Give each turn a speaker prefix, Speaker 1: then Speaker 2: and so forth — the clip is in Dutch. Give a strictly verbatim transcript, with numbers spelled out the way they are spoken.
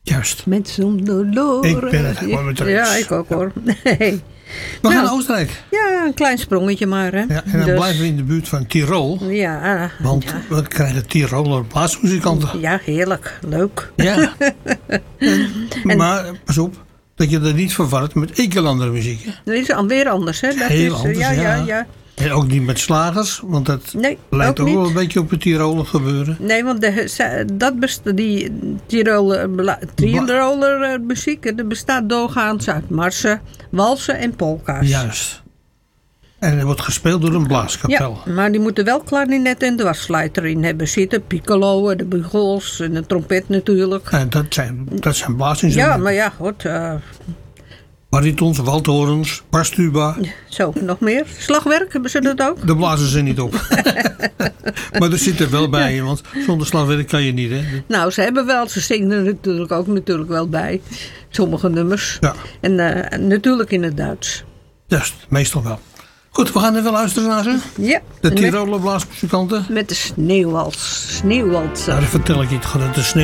Speaker 1: Juist.
Speaker 2: Met zonder loren.
Speaker 1: Ik ben het helemaal met je eens.
Speaker 2: Ja, ik ook hoor. Nee.
Speaker 1: We gaan
Speaker 2: Nou,
Speaker 1: naar Oostenrijk.
Speaker 2: Ja, een klein sprongetje maar. Hè.
Speaker 1: Ja, en dan
Speaker 2: Dus-
Speaker 1: blijven we in de buurt van Tirol.
Speaker 2: Ja,
Speaker 1: Want
Speaker 2: ja.
Speaker 1: we krijgen Tiroler blaasmuzikanten.
Speaker 2: Ja, heerlijk. Leuk.
Speaker 1: Ja. En- maar pas op, dat je dat niet verwart met Ekelander muziek. Hè?
Speaker 2: Dat is alweer anders, hè? Dat
Speaker 1: Heel
Speaker 2: is,
Speaker 1: anders,
Speaker 2: ja, ja,
Speaker 1: ja.
Speaker 2: ja.
Speaker 1: En ook niet met slagers, want dat
Speaker 2: Nee,
Speaker 1: lijkt
Speaker 2: ook
Speaker 1: ook wel
Speaker 2: niet.
Speaker 1: een beetje op het Tiroler gebeuren.
Speaker 2: Nee, want de, dat best, die Tiroler, bla- Tiroler eh, muziek dat bestaat doorgaans uit marsen, walsen en polka's.
Speaker 1: Juist. En er wordt gespeeld door een blaaskapel.
Speaker 2: Ja, maar die moeten wel klarinet en dwarsfluit erin hebben zitten. Piccolo, de bugels en de trompet natuurlijk.
Speaker 1: En dat zijn, dat zijn blaasinstrumenten.
Speaker 2: Ja, maar ja, goed. eh,
Speaker 1: Baritons, waldhorens, barstuba.
Speaker 2: zo, nog meer. Slagwerk, hebben ze dat ook?
Speaker 1: Daar blazen ze niet op. Maar er zit er wel bij, want zonder slagwerk kan je niet. Hè?
Speaker 2: Nou, ze hebben wel, ze zingen er natuurlijk ook natuurlijk wel bij. Sommige nummers.
Speaker 1: Ja,
Speaker 2: En eh, natuurlijk in het Duits.
Speaker 1: juist, meestal wel. Goed, we gaan even luisteren naar ze.
Speaker 2: Ja.
Speaker 1: De
Speaker 2: en met,
Speaker 1: Tiroler blaasmuzikanten.
Speaker 2: met de sneeuwwals. Sneeuwwalser.
Speaker 1: Nou, dat vertel ik niet. Het gaat uit de sneeuw.